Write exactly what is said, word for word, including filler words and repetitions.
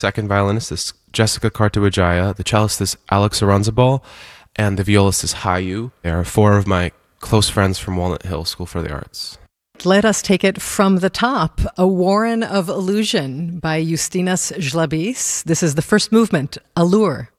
Second violinist is Jessica Kartawijaya. The cellist is Alex Aranzabal. And the violist is Hayu. They are four of my close friends from Walnut Hill School for the Arts. Let us take it from the top. A Warren of Illusion by Justinas Žlabys. This is the first movement, Allure.